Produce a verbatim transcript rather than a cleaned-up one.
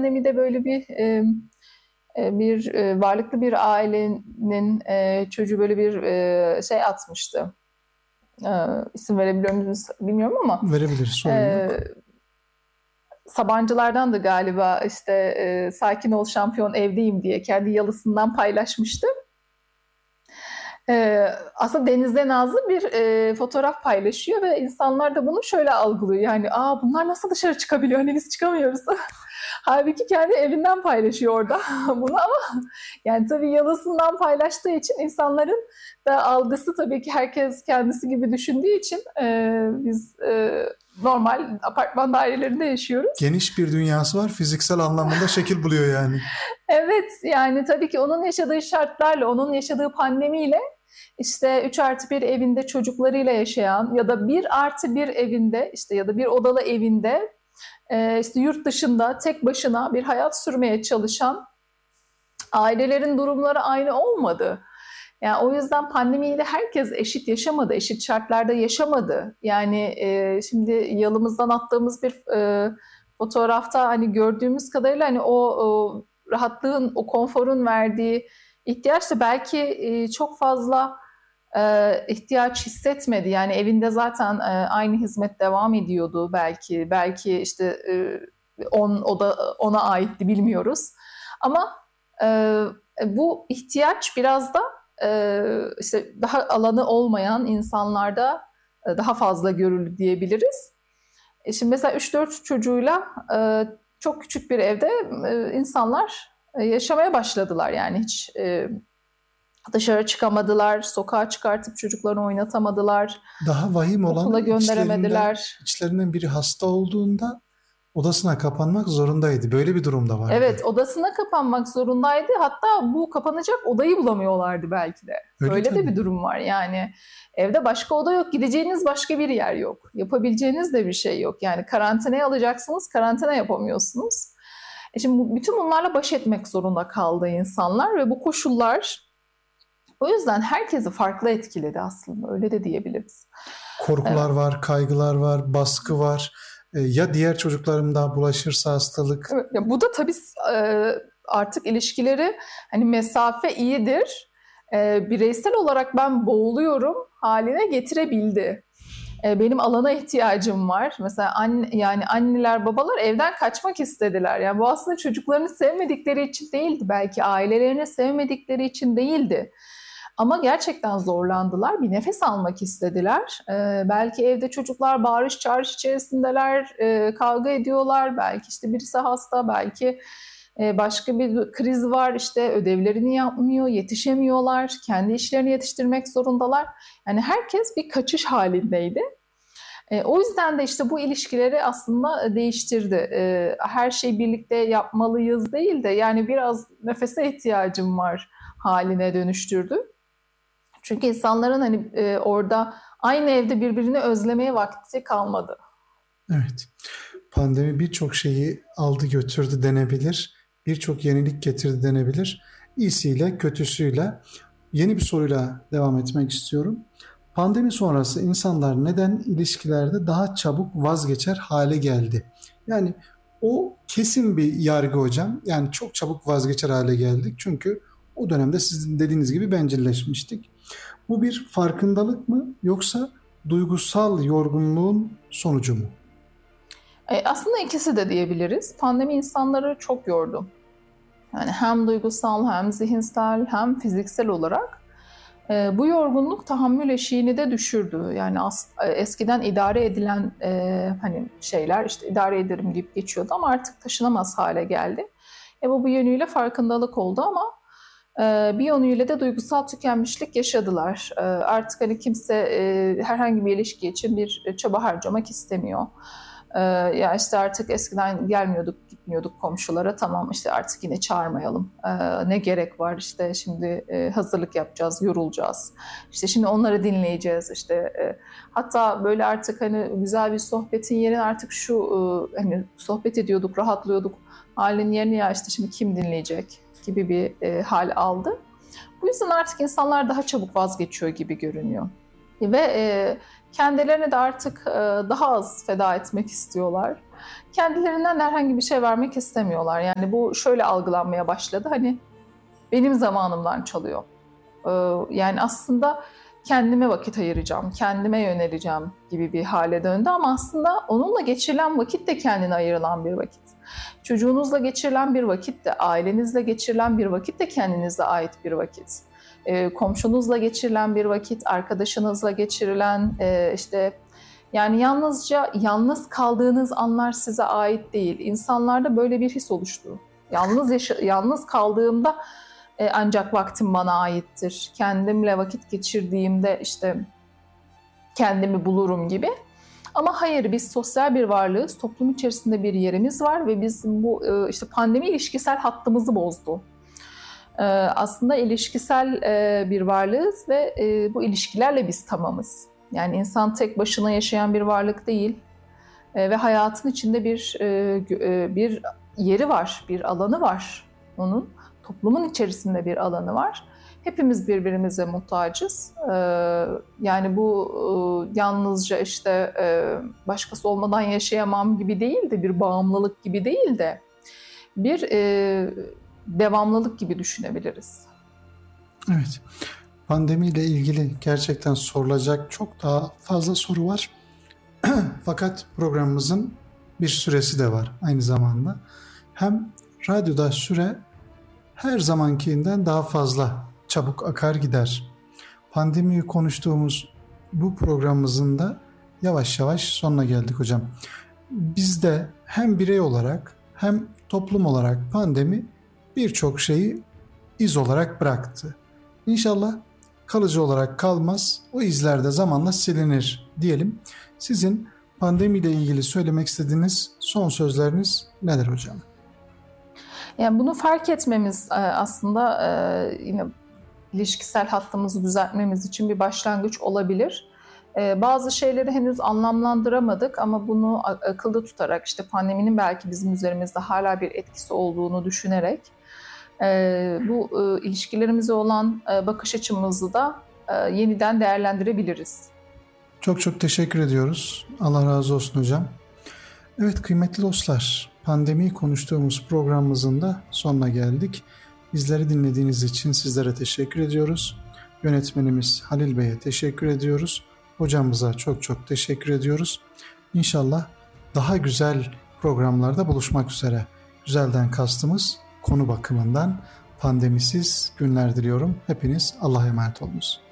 pandemide böyle bir e, e, bir e, varlıklı bir ailenin e, çocuğu böyle bir e, şey atmıştı. E, isim verebiliyor muyuz bilmiyorum ama Verebilir, sorun e, yok. Sabancılardan da galiba işte e, sakin ol şampiyon evdeyim diye kendi yalısından paylaşmıştı. E, aslında Deniz'de Nazlı bir e, fotoğraf paylaşıyor ve insanlar da bunu şöyle algılıyor. Yani aa bunlar nasıl dışarı çıkabiliyor? Hani biz çıkamıyoruz. Halbuki kendi evinden paylaşıyor orada bunu ama yani tabii yalasından paylaştığı için insanların da algısı tabii ki herkes kendisi gibi düşündüğü için e, biz e, normal apartman dairelerinde yaşıyoruz. Geniş bir dünyası var. Fiziksel anlamında şekil buluyor yani. Evet yani tabii ki onun yaşadığı şartlarla, onun yaşadığı pandemiyle işte üç artı bir evinde çocuklarıyla yaşayan ya da bir artı bir evinde işte ya da bir odalı evinde e, işte yurt dışında tek başına bir hayat sürmeye çalışan ailelerin durumları aynı olmadı. Yani o yüzden pandemiyle herkes eşit yaşamadı, eşit şartlarda yaşamadı. Yani e, şimdi yalımızdan attığımız bir e, fotoğrafta hani gördüğümüz kadarıyla hani o, o rahatlığın, o konforun verdiği ihtiyaç da belki e, çok fazla e, ihtiyaç hissetmedi. Yani evinde zaten e, aynı hizmet devam ediyordu belki. Belki işte e, on, o da ona aitti bilmiyoruz. Ama e, bu ihtiyaç biraz da e, işte daha alanı olmayan insanlarda e, daha fazla görüldü diyebiliriz. E şimdi mesela üç dört çocuğuyla e, çok küçük bir evde e, insanlar e, yaşamaya başladılar. Yani hiç e, dışarı çıkamadılar, sokağa çıkartıp çocuklarını oynatamadılar, Daha vahim okula olanı içlerinden gönderemediler. içlerinden biri hasta olduğunda odasına kapanmak zorundaydı. Böyle bir durum da vardı. Evet, odasına kapanmak zorundaydı. Hatta bu kapanacak odayı bulamıyorlardı belki de. Öyle Öyle de tabii. bir durum var. Yani evde başka oda yok, gideceğiniz başka bir yer yok. Yapabileceğiniz de bir şey yok. Yani karantinaya alacaksınız, karantina yapamıyorsunuz. E şimdi bu- bütün bunlarla baş etmek zorunda kaldı insanlar ve bu koşullar o yüzden herkesi farklı etkiledi aslında. Öyle de diyebiliriz. Korkular Evet. var, kaygılar var, baskı var. E, ya diğer çocuklarım da bulaşırsa hastalık. Evet, ya bu da tabii e, artık ilişkileri hani mesafe iyidir. E, bireysel olarak ben boğuluyorum haline getirebildi. E, benim alana ihtiyacım var. Mesela anne, yani anneler babalar evden kaçmak istediler. Yani bu aslında çocuklarını sevmedikleri için değildi, belki ailelerini sevmedikleri için değildi. Ama gerçekten zorlandılar. Bir nefes almak istediler. Ee, belki evde çocuklar bağırış çağırış içerisindeler, e, kavga ediyorlar. Belki işte birisi hasta, belki e, başka bir kriz var. İşte ödevlerini yapmıyor, yetişemiyorlar. Kendi işlerini yetiştirmek zorundalar. Yani herkes bir kaçış halindeydi. E, o yüzden de işte bu ilişkileri aslında değiştirdi. E, her şeyi birlikte yapmalıyız değil de yani biraz nefese ihtiyacım var haline dönüştürdü. Çünkü insanların hani e, orada aynı evde birbirini özlemeye vakti kalmadı. Evet. Pandemi birçok şeyi aldı götürdü denebilir. Birçok yenilik getirdi denebilir. İyisiyle, kötüsüyle. Yeni bir soruyla devam etmek istiyorum. Pandemi sonrası insanlar neden ilişkilerde daha çabuk vazgeçer hale geldi? Yani o kesin bir yargı hocam. Yani çok çabuk vazgeçer hale geldik. Çünkü o dönemde sizin dediğiniz gibi bencilleşmiştik. Bu bir farkındalık mı yoksa duygusal yorgunluğun sonucu mu? E, aslında ikisi de diyebiliriz. Pandemi insanları çok yordu. Yani hem duygusal hem zihinsel hem fiziksel olarak. E, bu yorgunluk tahammül eşiğini de düşürdü. Yani as, e, eskiden idare edilen e, hani şeyler işte idare ederim deyip geçiyordu ama artık taşınamaz hale geldi. E, bu bu yönüyle farkındalık oldu ama e, bir yönüyle de duygusal tükenmişlik yaşadılar. E, artık hani kimse e, herhangi bir ilişki için bir çaba harcamak istemiyor. Ee, ya işte artık eskiden gelmiyorduk, gitmiyorduk komşulara. Tamam işte artık yine çağırmayalım. Ee, ne gerek var işte şimdi e, hazırlık yapacağız, yorulacağız. İşte şimdi onları dinleyeceğiz işte. E, hatta böyle artık hani güzel bir sohbetin yerine artık şu e, hani sohbet ediyorduk, rahatlıyorduk. Halin yerine ya işte şimdi kim dinleyecek gibi bir e, hal aldı. Bu yüzden artık insanlar daha çabuk vazgeçiyor gibi görünüyor. Ve e, kendilerine de artık e, daha az feda etmek istiyorlar. kendilerinden herhangi bir şey vermek istemiyorlar. Yani bu şöyle algılanmaya başladı. Hani benim zamanımdan çalıyor. Ee, yani aslında kendime vakit ayıracağım, kendime yöneleceğim gibi bir hale döndü ama aslında onunla geçirilen vakit de kendine ayrılan bir vakit. Çocuğunuzla geçirilen bir vakit de, ailenizle geçirilen bir vakit de kendinize ait bir vakit. Ee, komşunuzla geçirilen bir vakit, arkadaşınızla geçirilen e, işte yani yalnızca yalnız kaldığınız anlar size ait değil. İnsanlarda böyle bir his oluştu. Yalnız yaşa- yalnız kaldığımda e, ancak vaktim bana aittir. Kendimle vakit geçirdiğimde işte kendimi bulurum gibi. Ama hayır, biz sosyal bir varlığız. Toplum içerisinde bir yerimiz var ve biz bu e, işte pandemi ilişkisel hattımızı bozdu. E, aslında ilişkisel e, bir varlığız ve e, bu ilişkilerle biz tamamız. Yani insan tek başına yaşayan bir varlık değil e, ve hayatın içinde bir e, e, bir yeri var, bir alanı var onun. Toplumun içerisinde bir alanı var. Hepimiz birbirimize muhtacız. E, yani bu e, yalnızca işte e, başkası olmadan yaşayamam gibi değil de bir bağımlılık gibi değil de bir e, devamlılık gibi düşünebiliriz. Evet. Pandemiyle ilgili gerçekten sorulacak çok daha fazla soru var. Fakat programımızın bir süresi de var aynı zamanda. Hem radyoda süre her zamankinden daha fazla çabuk akar gider. Pandemiyi konuştuğumuz bu programımızın da yavaş yavaş sonuna geldik hocam. Biz de hem birey olarak hem toplum olarak pandemi birçok şeyi iz olarak bıraktı. İnşallah kalıcı olarak kalmaz, o izler de zamanla silinir diyelim. Sizin pandemiyle ilgili söylemek istediğiniz son sözleriniz neler hocam? Yani bunu fark etmemiz aslında yine ilişkisel hattımızı düzeltmemiz için bir başlangıç olabilir. Bazı şeyleri henüz anlamlandıramadık ama bunu akılda tutarak işte pandeminin belki bizim üzerimizde hala bir etkisi olduğunu düşünerek bu ilişkilerimize olan bakış açımızı da yeniden değerlendirebiliriz. Çok çok teşekkür ediyoruz. Allah razı olsun hocam. Evet kıymetli dostlar, pandemiyi konuştuğumuz programımızın da sonuna geldik. Bizleri dinlediğiniz için sizlere teşekkür ediyoruz. Yönetmenimiz Halil Bey'e teşekkür ediyoruz. Hocamıza çok çok teşekkür ediyoruz. İnşallah daha güzel programlarda buluşmak üzere. Güzelden kastımız konu bakımından pandemisiz günler diliyorum. Hepiniz Allah'a emanet olunuz.